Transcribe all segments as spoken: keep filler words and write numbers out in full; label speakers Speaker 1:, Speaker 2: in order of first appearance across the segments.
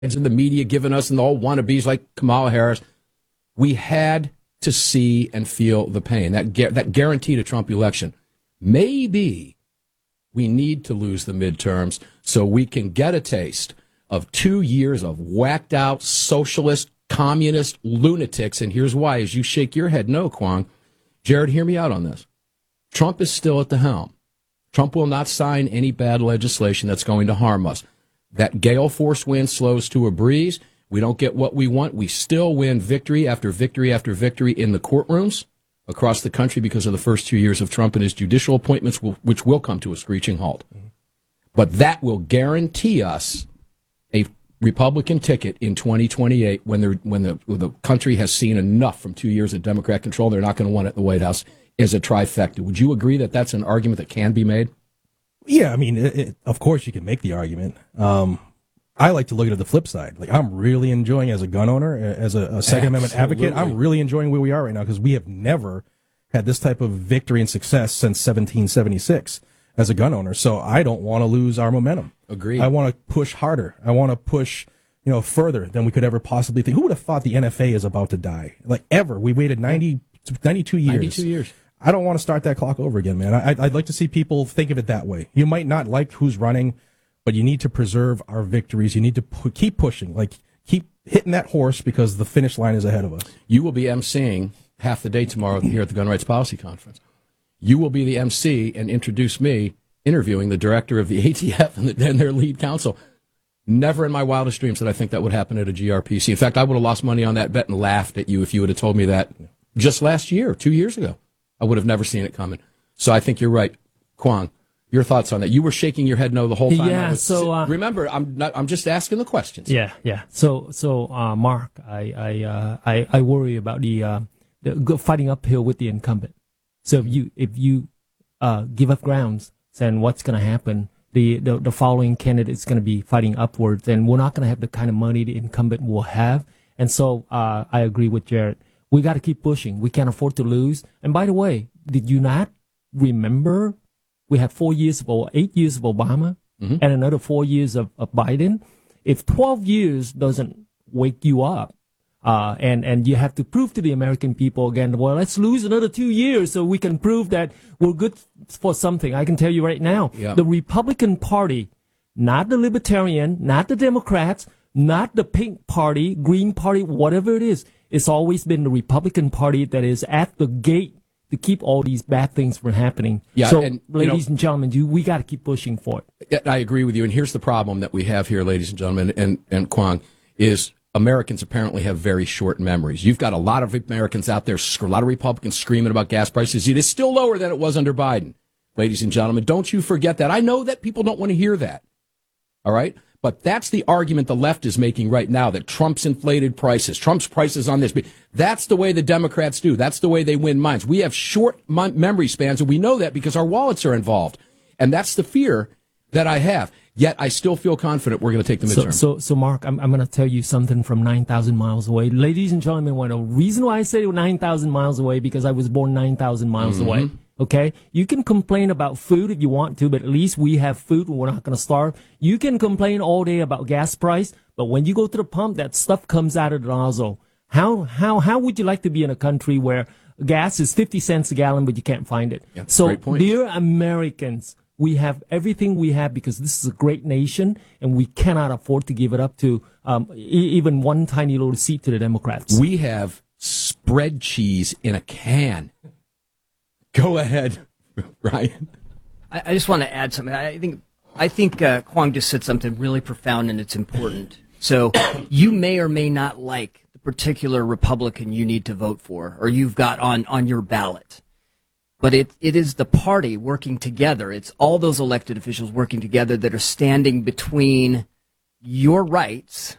Speaker 1: in the media giving us and all wannabes like Kamala Harris. We had to see and feel the pain, that that guaranteed a Trump election. Maybe we need to lose the midterms so we can get a taste of two years of whacked out socialist, communist lunatics. And here's why. As you shake your head, no, Kwong. Jared, hear me out on this. Trump is still at the helm. Trump will not sign any bad legislation that's going to harm us. That gale force wind slows to a breeze. We don't get what we want. We still win victory after victory after victory in the courtrooms across the country because of the first two years of Trump and his judicial appointments, will, which will come to a screeching halt. But that will guarantee us a Republican ticket in twenty twenty-eight when, when, the, when the country has seen enough from two years of Democrat control. They're not going to want it in the White House as a trifecta. Would you agree that that's an argument that can be made?
Speaker 2: Yeah, I mean, it, it, of course you can make the argument. Um, I like to look at it the flip side. Like, I'm really enjoying, as a gun owner, as a, a Second Amendment advocate, I'm really enjoying where we are right now because we have never had this type of victory and success since seventeen seventy-six as a gun owner. So I don't want to lose our momentum.
Speaker 1: Agreed.
Speaker 2: I want to push harder. I want to push, you know, further than we could ever possibly think. Who would have thought the N F A is about to die? Like, ever. We waited ninety, ninety-two years.
Speaker 1: ninety-two years.
Speaker 2: I don't want to start that clock over again, man. I, I'd like to see people think of it that way. You might not like who's running, but you need to preserve our victories. You need to pu- keep pushing, like keep hitting that horse because the finish line is ahead of us.
Speaker 1: You will be emceeing half the day tomorrow here at the Gun Rights Policy Conference. You will be the M C and introduce me interviewing the director of the A T F and, the, and their lead counsel. Never in my wildest dreams did I think that would happen at a G R P C. In fact, I would have lost money on that bet and laughed at you if you would have told me that just last year, two years ago. I would have never seen it coming. So I think you're right. Kwong, your thoughts on that? You were shaking your head no the whole time.
Speaker 3: Yeah, so... Uh,
Speaker 1: remember, I'm not, I'm just asking the questions.
Speaker 3: Yeah, yeah. So, so uh, Mark, I I, uh, I I worry about the, uh, the fighting uphill with the incumbent. So if you if you uh, give up grounds, then what's going to happen? The, the, the following candidate is going to be fighting upwards, and we're not going to have the kind of money the incumbent will have. And so uh, I agree with Jared. We got to keep pushing. We can't afford to lose. And by the way, did you not remember we had four years of, or eight years of Obama mm-hmm. and another four years of, of Biden? If twelve years doesn't wake you up, uh, and, and you have to prove to the American people again, well, let's lose another two years so we can prove that we're good for something. I can tell you right now,
Speaker 1: yep.
Speaker 3: The Republican Party, not the Libertarian, not the Democrats, not the Pink Party, Green Party, whatever it is, it's always been the Republican Party that is at the gate to keep all these bad things from happening.
Speaker 1: Yeah,
Speaker 3: so,
Speaker 1: and,
Speaker 3: ladies
Speaker 1: know,
Speaker 3: and gentlemen, you, we got to keep pushing for
Speaker 1: it. I agree with you. And here's the problem that we have here, ladies and gentlemen, and, and Kwong, is Americans apparently have very short memories. You've got a lot of Americans out there, a lot of Republicans screaming about gas prices. It is still lower than it was under Biden. Ladies and gentlemen, don't you forget that. I know that people don't want to hear that. All right? But that's the argument the left is making right now, that Trump's inflated prices, Trump's prices on this. That's the way the Democrats do. That's the way they win minds. We have short memory spans, and we know that because our wallets are involved. And that's the fear that I have. Yet I still feel confident we're going to take the midterm.
Speaker 3: So, so, so Mark, I'm, I'm going to tell you something from nine thousand miles away. Ladies and gentlemen, well, the reason why I say nine thousand miles away, because I was born nine thousand miles mm-hmm. away. Okay, you can complain about food if you want to, but at least we have food and we're not going to starve. You can complain all day about gas price, but when you go to the pump, that stuff comes out of the nozzle. How how how would you like to be in a country where gas is fifty cents a gallon, but you can't find it?
Speaker 1: Yeah,
Speaker 3: so,
Speaker 1: great point.
Speaker 3: Dear Americans, we have everything we have because this is a great nation, and we cannot afford to give it up to um, e- even one tiny little seat to the Democrats.
Speaker 1: We have spread cheese in a can. Go ahead, Ryan.
Speaker 4: I, I just want to add something. I think I think uh, Kwong just said something really profound, and it's important. So you may or may not like the particular Republican you need to vote for, or you've got on, on your ballot. But it, it is the party working together. It's all those elected officials working together that are standing between your rights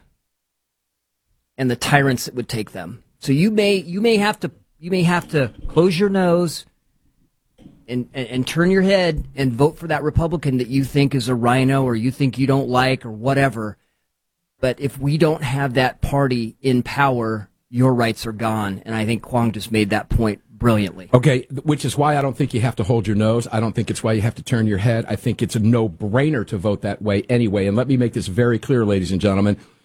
Speaker 4: and the tyrants that would take them. So you may you may have to you may have to close your nose and, and, and turn your head and vote for that Republican that you think is a rhino or you think you don't like or whatever. But if we don't have that party in power, your rights are gone. And I think Kwong just made that point brilliantly.
Speaker 1: Okay, which is why I don't think you have to hold your nose. I don't think it's why you have to turn your head. I think it's a no-brainer to vote that way anyway. And let me make this very clear, ladies and gentlemen.